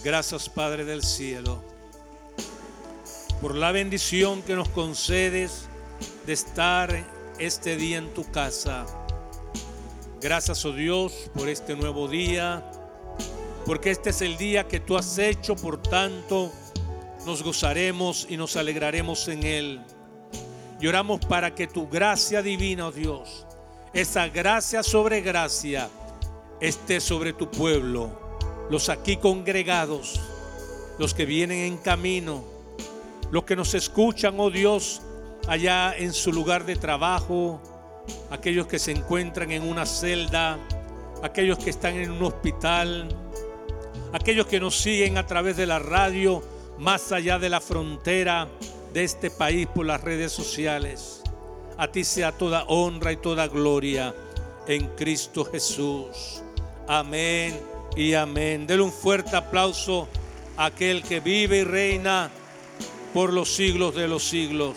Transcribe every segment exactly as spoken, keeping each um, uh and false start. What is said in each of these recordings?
Gracias, Padre del cielo, por la bendición que nos concedes de estar este día en tu casa. Gracias, oh Dios, por este nuevo día, porque este es el día que tú has hecho, por tanto nos gozaremos y nos alegraremos en él. Y oramos para que tu gracia divina, oh Dios, esa gracia sobre gracia, esté sobre tu pueblo, los aquí congregados, los que vienen en camino, los que nos escuchan, oh Dios, allá en su lugar de trabajo, aquellos que se encuentran en una celda, aquellos que están en un hospital, aquellos que nos siguen a través de la radio, más allá de la frontera de este país por las redes sociales. A ti sea toda honra y toda gloria en Cristo Jesús. Amén y amén. Denle un fuerte aplauso a aquel que vive y reina por los siglos de los siglos.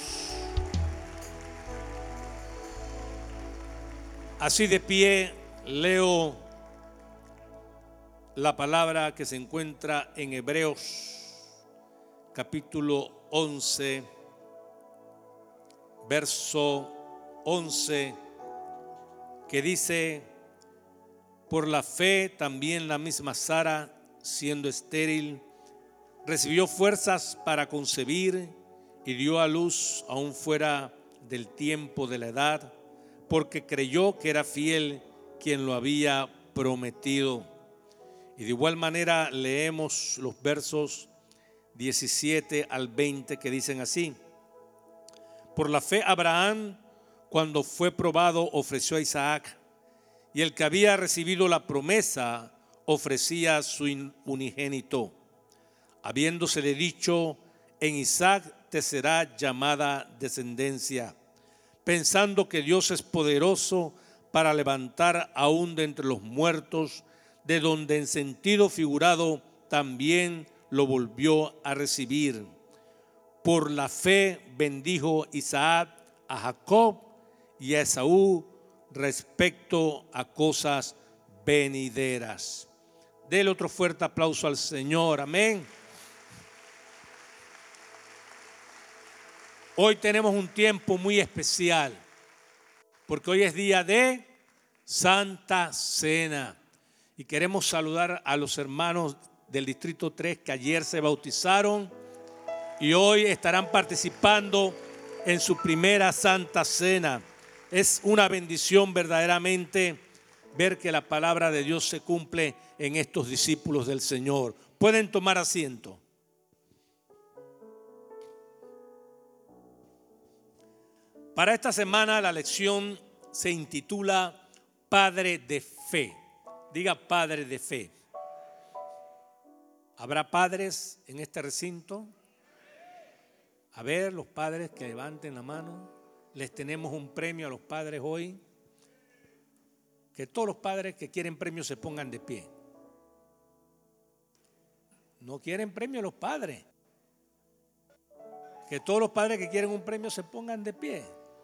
Así de pie leo la palabra que se encuentra en Hebreos capítulo once, verso once, que dice: por la fe también la misma Sara, siendo estéril, recibió fuerzas para concebir y dio a luz aún fuera del tiempo de la edad, porque creyó que era fiel quien lo había prometido. Y de igual manera leemos los versos diecisiete al veinte, que dicen así: por la fe Abraham, cuando fue probado, ofreció a Isaac, y el que había recibido la promesa ofrecía a su unigénito, habiéndosele dicho: en Isaac te será llamada descendencia, pensando que Dios es poderoso para levantar aún de entre los muertos, de donde en sentido figurado también lo volvió a recibir. Por la fe bendijo Isaac a Jacob y a Esaú respecto a cosas venideras. Dele otro fuerte aplauso al Señor. Amén. Hoy tenemos un tiempo muy especial, porque hoy es día de Santa Cena, y queremos saludar a los hermanos del Distrito tres que ayer se bautizaron y hoy estarán participando en su primera Santa Cena. Es una bendición verdaderamente ver que la palabra de Dios se cumple en estos discípulos del Señor. Pueden tomar asiento. Para esta semana la lección se intitula Padre de Fe. Diga: Padre de Fe. ¿Habrá padres en este recinto? A ver, los padres que levanten la mano. Les tenemos un premio a los padres hoy. Que todos los padres que quieren premio se pongan de pie. No quieren premio los padres. Que todos los padres que quieren un premio se pongan de pie.